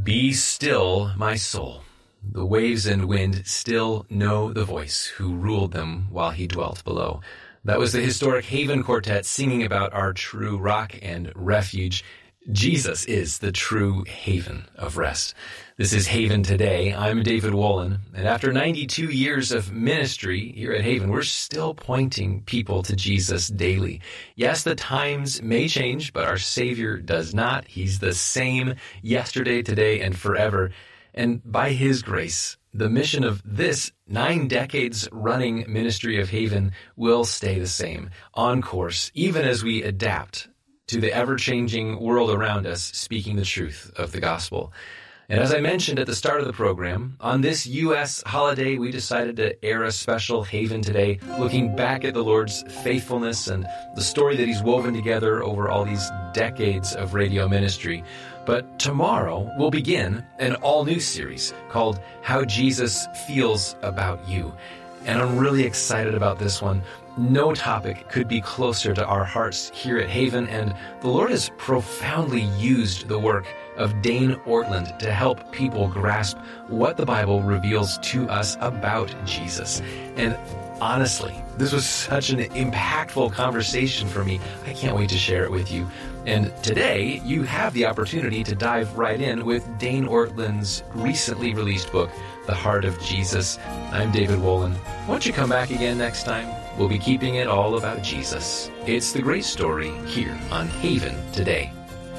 Be still, my soul. The waves and wind still know the voice who ruled them while he dwelt below. That was the historic Haven Quartet singing about our true rock and refuge. Jesus is the true haven of rest. This is Haven Today. I'm David Wolin, and after 92 years of ministry here at Haven, we're still pointing people to Jesus daily. Yes, the times may change, but our Savior does not. He's the same yesterday, today, and forever. And by His grace, the mission of this 9 decades running ministry of Haven will stay the same, on course, even as we adapt to the ever-changing world around us, speaking the truth of the gospel. And as I mentioned at the start of the program, on this U.S. holiday, we decided to air a special Haven Today, looking back at the Lord's faithfulness and the story that He's woven together over all these decades of radio ministry. But tomorrow, we'll begin an all-new series called How Jesus Feels About You. And I'm really excited about this one. No topic could be closer to our hearts here at Haven, and the Lord has profoundly used the work of Dane Ortland to help people grasp what the Bible reveals to us about Jesus. And honestly, this was such an impactful conversation for me. I can't wait to share it with you. And today, you have the opportunity to dive right in with Dane Ortland's recently released book, The Heart of Jesus. I'm David Wolin. Won't you come back again next time? We'll be keeping it all about Jesus. It's the great story here on Haven Today.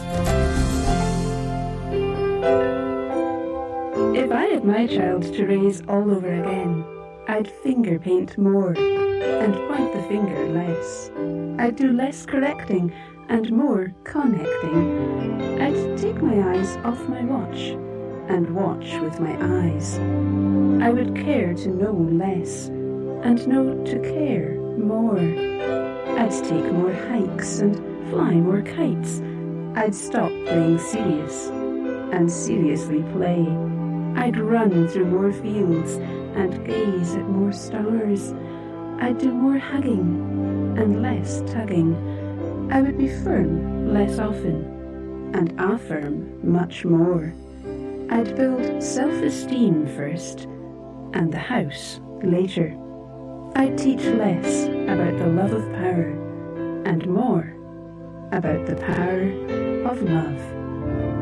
If I had my child to raise all over again, I'd finger paint more and point the finger less. I'd do less correcting and more connecting. I'd take my eyes off my watch and watch with my eyes. I would care to know less and know to care more. I'd take more hikes and fly more kites. I'd stop playing serious and seriously play. I'd run through more fields and gaze at more stars. I'd do more hugging and less tugging. I would be firm less often and affirm much more. I'd build self-esteem first and the house later. I'd teach less about the love of power and more about the power of love.